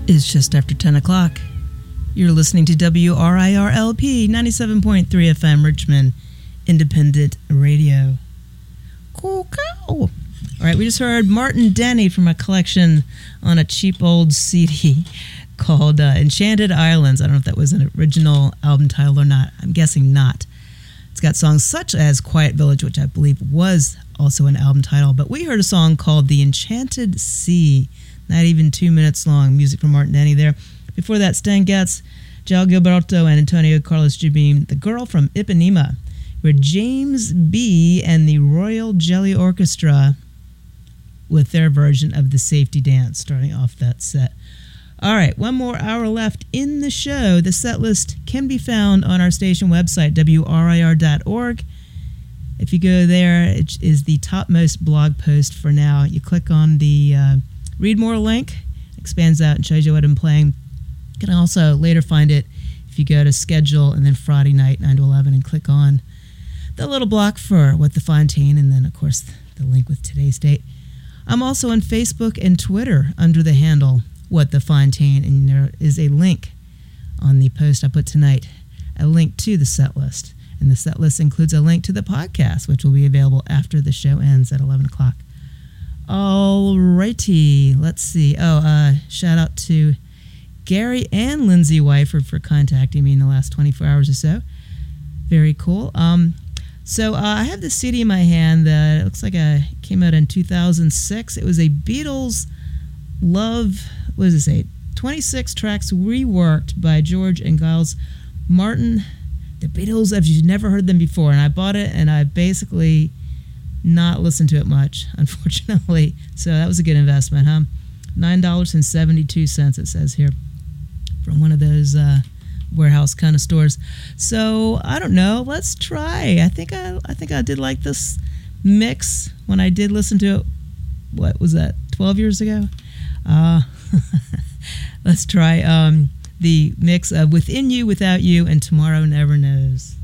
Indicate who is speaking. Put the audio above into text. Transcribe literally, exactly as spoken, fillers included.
Speaker 1: It's just after ten o'clock. You're listening to W R I R L P ninety-seven point three F M Richmond Independent Radio. Cool cow. All right, we just heard Martin Denny from a collection on a cheap old C D called uh, Enchanted Islands. I don't know if that was an original album title or not. I'm guessing not. It's got songs such as Quiet Village, which I believe was also an album title, but we heard a song called The Enchanted Sea. Not even two minutes long. Music from Martin Denny there. Before that, Stan Getz, João Gilberto, and Antonio Carlos Jobim, The Girl from Ipanema, where James B. and the Royal Jelly Orchestra with their version of the Safety Dance, starting off that set. All right, one more hour left in the show. The set list can be found on our station website, W R I R dot org. If you go there, it is the topmost blog post for now. You click on the uh, Read More link, expands out and shows you what I'm playing. You can also later find it if you go to schedule and then Friday night, nine to eleven, and click on the little block for What the Fontaine, and then, of course, the link with today's date. I'm also on Facebook and Twitter under the handle What the Fontaine, and there is a link on the post I put tonight, a link to the set list. And the set list includes a link to the podcast, which will be available after the show ends at eleven o'clock. Alrighty, let's see. Oh, uh, shout out to Gary and Lindsay Wyford for contacting me in the last twenty-four hours or so. Very cool. Um, so uh, I have this C D in my hand that it looks like it came out in two thousand six. It was a Beatles Love, what does it say? twenty-six tracks reworked by George and Giles Martin. The Beatles, if you've never heard them before. And I bought it and I basically not listened to it much, unfortunately. So that was a good investment, huh? nine dollars and seventy-two cents it says here, from one of those uh, warehouse kind of stores. So I don't know. Let's try. I think I I think I did like this mix when I did listen to it. What was that? twelve years ago. Uh, let's try um, the mix of Within You, Without You, and Tomorrow Never Knows.